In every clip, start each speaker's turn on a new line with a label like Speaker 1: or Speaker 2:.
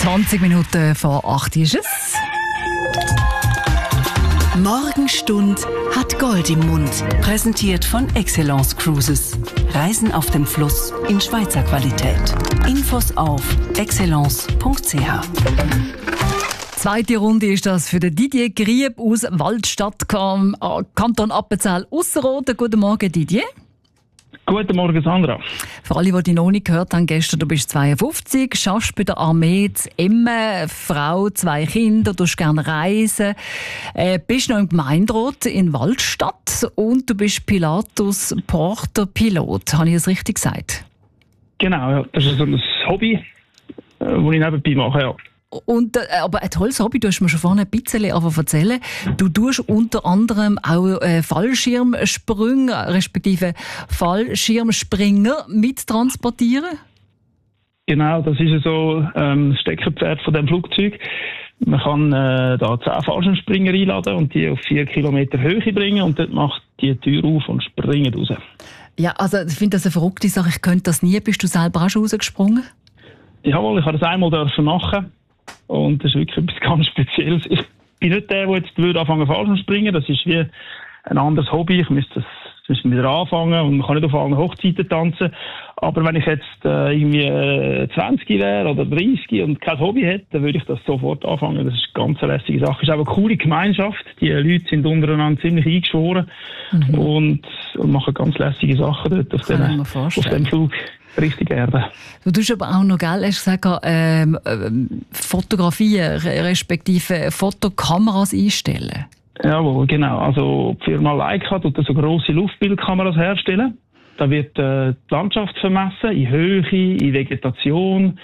Speaker 1: 20 Minuten vor 8 ist es.
Speaker 2: Morgenstund hat Gold im Mund. Präsentiert von Excellence Cruises. Reisen auf dem Fluss in Schweizer Qualität. Infos auf excellence.ch.
Speaker 1: Zweite Runde ist das für den Didier Grieb aus Waldstadt, Kanton Appenzell-Ausserrhoden. Guten Morgen, Didier.
Speaker 3: Guten Morgen, Sandra.
Speaker 1: Für alle, die dich noch nicht gehört haben, gestern, du bist 52, schaffst bei der Armee zu Emmen, Frau, 2 Kinder, du gerne reisen, bist noch im Gemeinderat in Waldstadt und du bist Pilatus Porter Pilot. Habe ich das richtig gesagt?
Speaker 3: Genau, ja. Das ist so ein Hobby, das ich nebenbei mache, ja.
Speaker 1: Und, aber ein tolles Hobby, du hast mir schon vorhin ein bisschen erzählen. Du tust unter anderem auch Fallschirmsprünge, respektive Fallschirmspringer mittransportieren?
Speaker 3: Genau, das ist so das Steckenpferd von dem Flugzeug. Man kann da 10 Fallschirmspringer einladen und die auf 4 Kilometer Höhe bringen und dort macht die Tür auf und springen raus. Ja,
Speaker 1: also ich finde das eine verrückte Sache. Ich könnte das nie. Bist du selber auch schon rausgesprungen?
Speaker 3: Jawohl, ich habe das einmal machen. Und das ist wirklich etwas ganz Spezielles. Ich bin nicht der jetzt anfangen Fallschirm springen. Das ist wie ein anderes Hobby. Ich müsste wieder anfangen und man kann nicht auf allen Hochzeiten tanzen. Aber wenn ich jetzt irgendwie 20 wäre oder 30 und kein Hobby hätte, dann würde ich das sofort anfangen. Das ist eine ganz lässige Sache. Es ist auch eine coole Gemeinschaft. Die Leute sind untereinander ziemlich eingeschworen und machen ganz lässige Sachen dort auf dem Flug. Richtig Erde.
Speaker 1: Du tust aber auch noch, gell, hast gesagt, Fotografien, respektive Fotokameras einstellen.
Speaker 3: Jawohl, genau. Also die Firma Leica tut so grosse Luftbildkameras herstellen. Da wird die Landschaft vermessen, in Höhe, in Vegetation,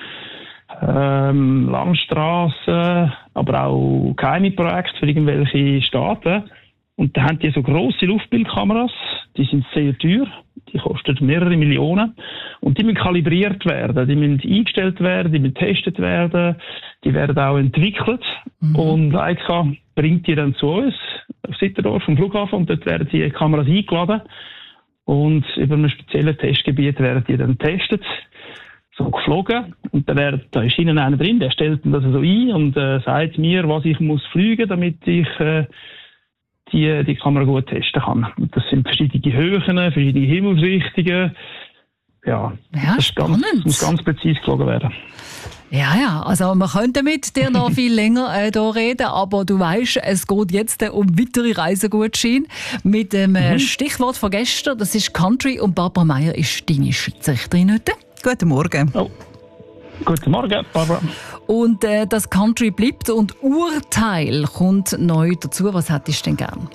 Speaker 3: Landstraßen, aber auch geheime Projekte für irgendwelche Staaten. Und da haben die so grosse Luftbildkameras, die sind sehr teuer, die kosten mehrere Millionen. Und die müssen kalibriert werden, die müssen eingestellt werden, die müssen getestet werden, die werden auch entwickelt. Und Leica bringt die dann zu uns, auf Sitterdorf vom Flughafen, und dort werden die Kameras eingeladen. Und über einem speziellen Testgebiet werden die dann getestet, so geflogen. Und da ist ihnen einer drin, der stellt das so ein und sagt mir, was ich muss fliegen, damit ich die Kamera gut testen kann. Und das sind verschiedene Höhen, verschiedene Himmelsrichtungen. Ja, das muss ganz präzise geflogen werden.
Speaker 1: Ja, also man könnte mit dir noch viel länger hier reden, aber du weißt, es geht jetzt um weitere Reisegutscheine mit dem Stichwort von gestern, das ist Country, und Barbara Meier ist deine Schiedsrichterin heute.
Speaker 4: Guten Morgen.
Speaker 3: Oh. Guten Morgen, Barbara.
Speaker 1: Und das Country bleibt und Urteil kommt neu dazu. Was hättest du denn gern?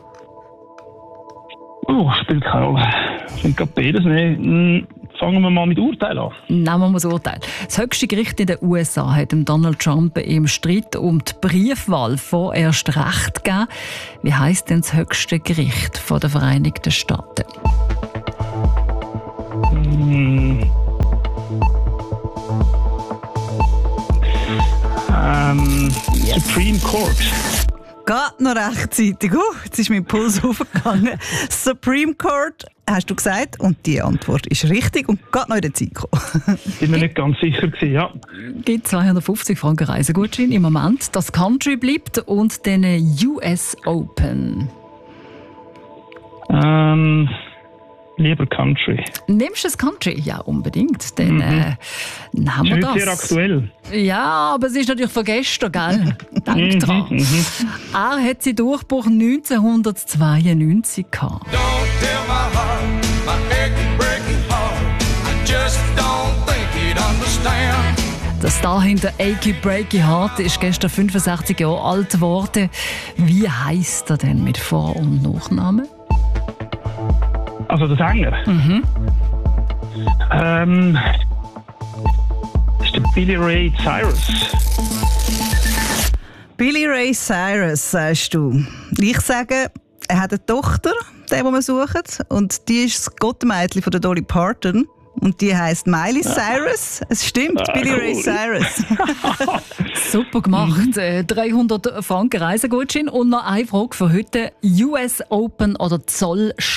Speaker 3: Spielt keine Rolle. Ich finde gerade beides nicht. Fangen wir mal mit Urteil an.
Speaker 1: Nehmen wir das Urteil. Das höchste Gericht in den USA hat dem Donald Trump im Streit um die Briefwahl vorerst Recht gegeben. Wie heisst denn das höchste Gericht der Vereinigten Staaten?
Speaker 3: Supreme Court.
Speaker 4: Geht noch rechtzeitig. Jetzt ist mein Puls aufgegangen. Supreme Court, hast du gesagt. Und die Antwort ist richtig und geht noch in der Zeit gekommen.
Speaker 3: Bin mir nicht ganz sicher gewesen, ja.
Speaker 1: Gibt 250 Franken Reisegutschein im Moment. Das Country bleibt und den US Open.
Speaker 3: Lieber Country.
Speaker 1: Nimmst du das Country? Ja, unbedingt. Dann haben wir das.
Speaker 3: Sehr aktuell.
Speaker 1: Ja, aber es ist natürlich von gestern, gell? Denk dran. Er hat seinen Durchbruch 1992 gehabt. Der Star hinter Achy Breaky Heart ist gestern 65 Jahre alt geworden. Wie heisst er denn mit Vor- und Nachnamen?
Speaker 3: Also der Sänger? Das ist der Billy Ray Cyrus.
Speaker 4: Billy Ray Cyrus, sagst du. Ich sage, er hat eine Tochter, den wir suchen. Und die ist das Gottmädchen von der Dolly Parton. Und die heisst Miley Cyrus. Es stimmt, Billy Ray Cyrus.
Speaker 1: Super gemacht. 300 Franken Reisegutschein. Und noch eine Frage für heute. US Open oder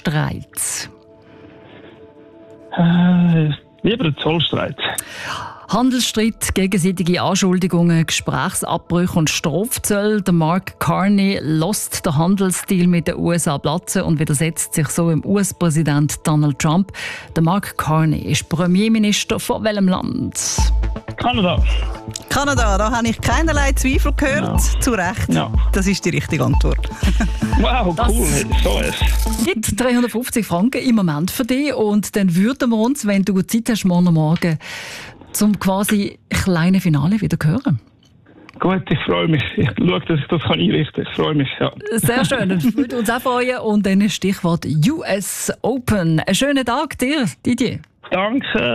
Speaker 1: Zollstreit?
Speaker 3: Lieber ein Zollstreit.
Speaker 1: Handelsstreit, gegenseitige Anschuldigungen, Gesprächsabbrüche und Strafzölle. Der Mark Carney lässt den Handelsdeal mit den USA platzen und widersetzt sich so im US-Präsident Donald Trump. Der Mark Carney ist Premierminister von welchem Land?
Speaker 3: Kanada.
Speaker 4: Kanada, da habe ich keinerlei Zweifel gehört.
Speaker 3: Ja.
Speaker 4: Zu Recht.
Speaker 3: Ja.
Speaker 4: Das ist die richtige Antwort.
Speaker 3: Wow,
Speaker 1: Das-
Speaker 3: cool. So ist.
Speaker 1: Gibt 350 Franken im Moment für dich und dann würden wir uns, wenn du Zeit hast, morgen zum quasi kleinen Finale wieder hören.
Speaker 3: Gut, ich freue mich. Ich schaue, dass ich das einrichten kann. Ich freue mich, ja.
Speaker 1: Sehr schön, das würde uns auch freuen. Und dann Stichwort US Open. Einen schönen Tag dir, Didier.
Speaker 3: Danke.